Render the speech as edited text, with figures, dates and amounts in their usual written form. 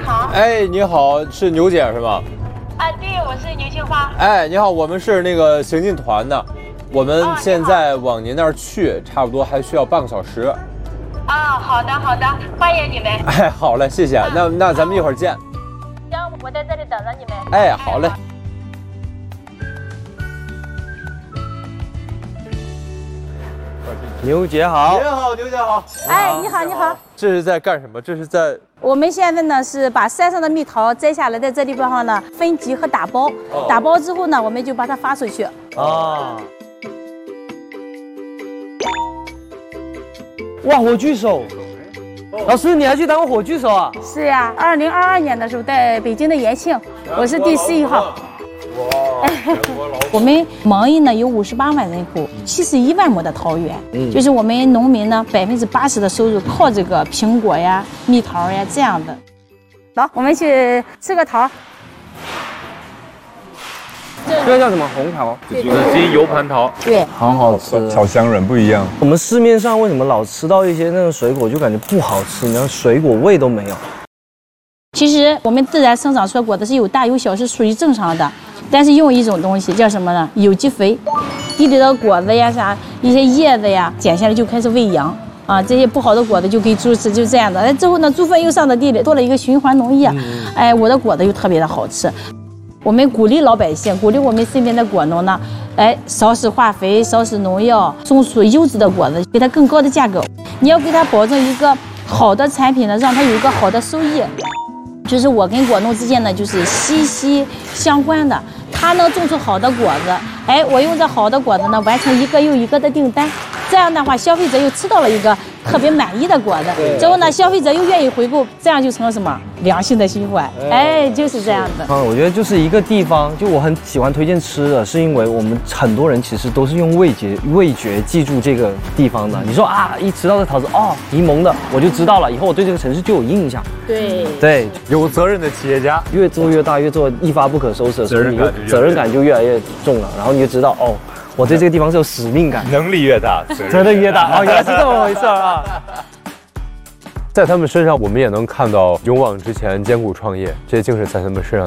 好。 哎，你好，是牛姐是吗？ 啊，对，我是牛青花。 哎，你好，我们是那个行进团的，我们现在往您那儿去，差不多还需要半个小时。 啊，好的好的，欢迎你们。 哎，好嘞，谢谢。那咱们一会儿见。 行，我在这里等着你们。 哎，好嘞。 牛姐好， 您好，牛姐好。 哎，你好，你好。 这是在干什么？这是在我们现在呢是把山上的蜜桃摘下来，在这地方上呢分级和打包。打包之后呢，我们就把它发出去。 啊！哇，火炬手！老师，你还去当过火炬手啊？ 是呀，2022年的时候在北京的延庆，我是第11号。我们芒邑呢有58万人口，71万亩的桃园，就是我们农民呢80%的收入靠这个苹果呀、蜜桃呀这样的。走，我们去吃个桃。 这个叫什么红桃？ 紫金油盘桃。 对， 好好吃， 炒香软不一样。 我们市面上为什么老吃到一些那种水果就感觉不好吃，你看水果味都没有？ 其实我们自然生长出来果子是有大有小，是属于正常的。但是用一种东西叫什么呢？有机肥，地里的果子呀、啥一些叶子呀，剪下来就开始喂羊啊，这些不好的果子就给猪吃，就这样的。哎，之后呢，猪粪又上到地里，做了一个循环农业，哎，我的果子又特别的好吃。我们鼓励老百姓，鼓励我们身边的果农呢，哎，少使化肥，少使农药，种出优质的果子，给它更高的价格。你要给它保证一个好的产品呢，让它有一个好的收益。就是我跟果农之间呢，就是息息相关的。他能种出好的果子，哎，我用这好的果子呢，完成一个又一个的订单。这样的话，消费者又吃到了一个特别满意的果子，之后呢，消费者又愿意回购，这样就成了什么良性的循环？哎，就是这样的。 我觉得就是一个地方，就我很喜欢推荐吃的，是因为我们很多人其实都是用味觉记住这个地方的。你说啊，一吃到这桃子，哦，柠檬的，我就知道了，以后我对这个城市就有印象。对， 有责任的企业家， 越做越大，越做一发不可收拾的时候，责任感就越来越重了，然后你就知道哦。我对这个地方是有使命感， 能力越大， 责任越大。哦，原来是这么回事啊！ 在他们身上，我们也能看到勇往直前、艰苦创业，这些精神在他们身上